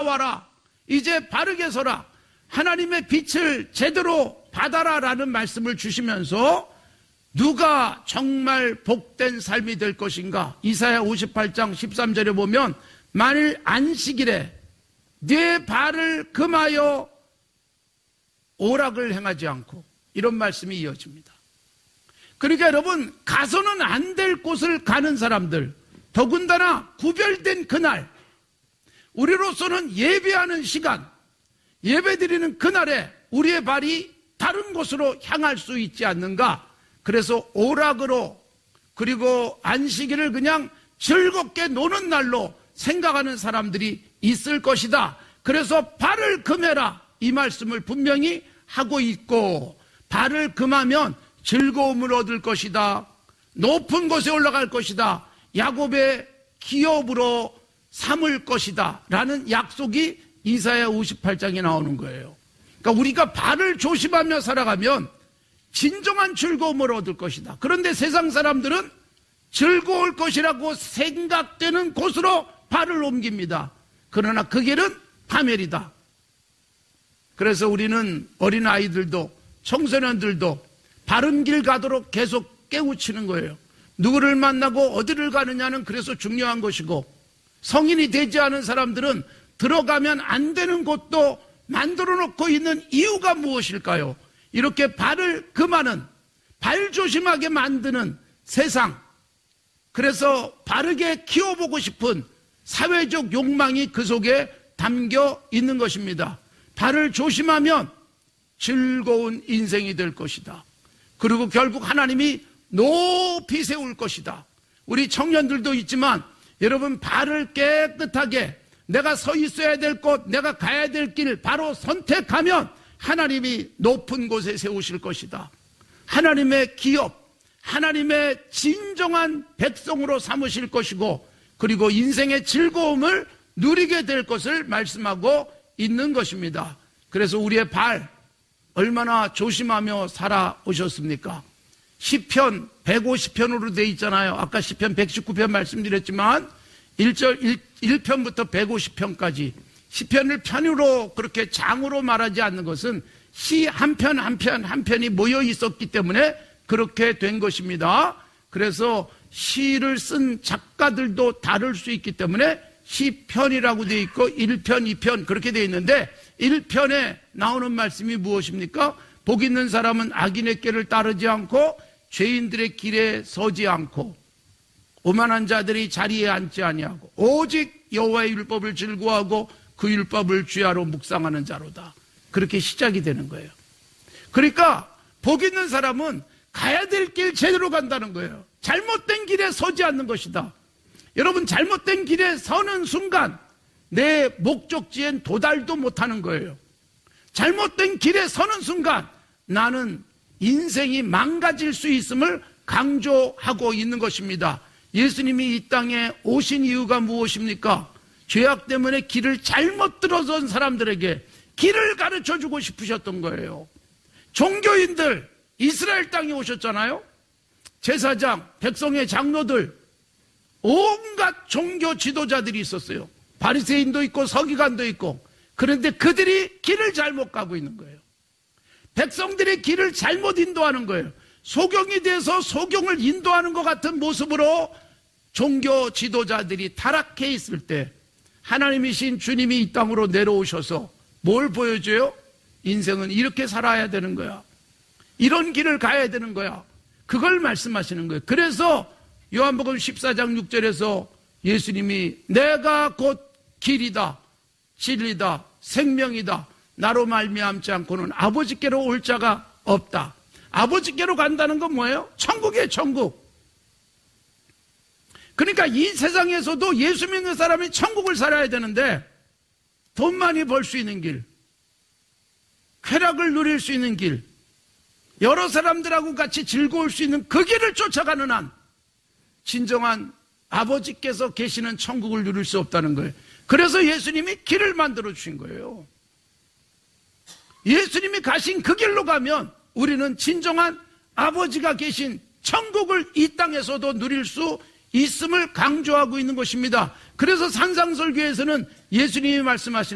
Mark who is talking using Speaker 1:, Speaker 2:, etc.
Speaker 1: 나와라. 이제 바르게 서라. 하나님의 빛을 제대로 받아라 라는 말씀을 주시면서 누가 정말 복된 삶이 될 것인가? 이사야 58장 13절에 보면 만일 안식일에 네 발을 금하여 오락을 행하지 않고, 이런 말씀이 이어집니다. 그러니까 여러분, 가서는 안 될 곳을 가는 사람들, 더군다나 구별된 그날, 우리로서는 예배하는 시간, 예배드리는 그날에 우리의 발이 다른 곳으로 향할 수 있지 않는가? 그래서 오락으로, 그리고 안식일을 그냥 즐겁게 노는 날로 생각하는 사람들이 있을 것이다. 그래서 발을 금해라, 이 말씀을 분명히 하고 있고, 발을 금하면 즐거움을 얻을 것이다, 높은 곳에 올라갈 것이다, 야곱의 기업으로 삼을 것이다 라는 약속이 이사야 58장에 나오는 거예요. 그러니까 우리가 발을 조심하며 살아가면 진정한 즐거움을 얻을 것이다. 그런데 세상 사람들은 즐거울 것이라고 생각되는 곳으로 발을 옮깁니다. 그러나 그 길은 파멸이다. 그래서 우리는 어린아이들도 청소년들도 바른 길 가도록 계속 깨우치는 거예요. 누구를 만나고 어디를 가느냐는 그래서 중요한 것이고, 성인이 되지 않은 사람들은 들어가면 안 되는 곳도 만들어 놓고 있는 이유가 무엇일까요? 이렇게 발을 금하는, 발 조심하게 만드는 세상, 그래서 바르게 키워보고 싶은 사회적 욕망이 그 속에 담겨 있는 것입니다. 발을 조심하면 즐거운 인생이 될 것이다. 그리고 결국 하나님이 높이 세울 것이다. 우리 청년들도 있지만 여러분, 발을 깨끗하게 내가 서 있어야 될 곳, 내가 가야 될 길 바로 선택하면 하나님이 높은 곳에 세우실 것이다. 하나님의 기업, 하나님의 진정한 백성으로 삼으실 것이고, 그리고 인생의 즐거움을 누리게 될 것을 말씀하고 있는 것입니다. 그래서 우리의 발 얼마나 조심하며 살아오셨습니까? 시편 150편으로 되어 있잖아요. 아까 시편 119편 말씀드렸지만 1편부터 150편까지 시편을 편으로, 그렇게 장으로 말하지 않는 것은 시 한 편 한 편 한 편이 모여 있었기 때문에 그렇게 된 것입니다. 그래서 시를 쓴 작가들도 다를 수 있기 때문에 시편이라고 되어 있고 1편, 2편 그렇게 되어 있는데, 1편에 나오는 말씀이 무엇입니까? 복 있는 사람은 악인의 길을 따르지 않고 죄인들의 길에 서지 않고 오만한 자들이 자리에 앉지 아니하고 오직 여호와의 율법을 즐거워하고 그 율법을 주야로 묵상하는 자로다. 그렇게 시작이 되는 거예요. 그러니까 복 있는 사람은 가야 될 길 제대로 간다는 거예요. 잘못된 길에 서지 않는 것이다. 여러분, 잘못된 길에 서는 순간 내 목적지엔 도달도 못하는 거예요. 잘못된 길에 서는 순간 나는 인생이 망가질 수 있음을 강조하고 있는 것입니다. 예수님이 이 땅에 오신 이유가 무엇입니까? 죄악 때문에 길을 잘못 들어선 사람들에게 길을 가르쳐주고 싶으셨던 거예요. 종교인들, 이스라엘 땅에 오셨잖아요. 제사장, 백성의 장로들, 온갖 종교 지도자들이 있었어요. 바리새인도 있고 서기관도 있고. 그런데 그들이 길을 잘못 가고 있는 거예요. 백성들의 길을 잘못 인도하는 거예요. 소경이 돼서 소경을 인도하는 것 같은 모습으로 종교 지도자들이 타락해 있을 때 하나님이신 주님이 이 땅으로 내려오셔서 뭘 보여줘요? 인생은 이렇게 살아야 되는 거야. 이런 길을 가야 되는 거야. 그걸 말씀하시는 거예요. 그래서 요한복음 14장 6절에서 예수님이 내가 곧 길이다, 진리다, 생명이다. 나로 말미암지 않고는 아버지께로 올 자가 없다. 아버지께로 간다는 건 뭐예요? 천국이에요, 천국. 그러니까 이 세상에서도 예수 믿는 사람이 천국을 살아야 되는데 돈 많이 벌 수 있는 길, 쾌락을 누릴 수 있는 길, 여러 사람들하고 같이 즐거울 수 있는 그 길을 쫓아가는 한 진정한 아버지께서 계시는 천국을 누릴 수 없다는 거예요. 그래서 예수님이 길을 만들어 주신 거예요. 예수님이 가신 그 길로 가면 우리는 진정한 아버지가 계신 천국을 이 땅에서도 누릴 수 있음을 강조하고 있는 것입니다. 그래서 산상설교에서는 예수님이 말씀하신